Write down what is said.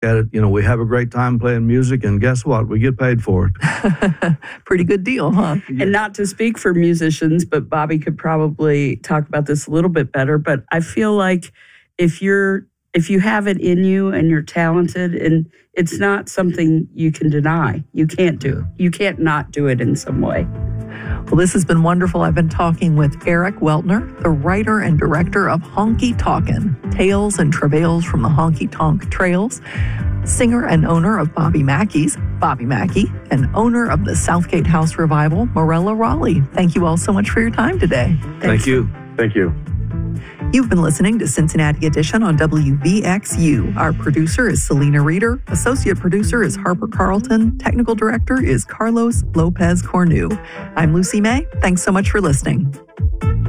at it. We have a great time playing music, and guess what? We get paid for it. Pretty good deal, huh? Yeah. And not to speak for musicians, but Bobby could probably talk about this a little bit better. But I feel like if you have it in you and you're talented, and it's not something you can deny. You can't do. You can't not do it in some way. Well, this has been wonderful. I've been talking with Eric Weltner, the writer and director of Honky Tonkin', Tales and Travails from the Honky Tonk Trails, singer and owner of Bobby Mackey's, Bobby Mackey, and owner of the Southgate House Revival, Morella Raleigh. Thank you all so much for your time today. Thank you. Thank you. You've been listening to Cincinnati Edition on WVXU. Our producer is Selena Reeder. Associate producer is Harper Carlton. Technical director is Carlos Lopez Cornu. I'm Lucy May. Thanks so much for listening.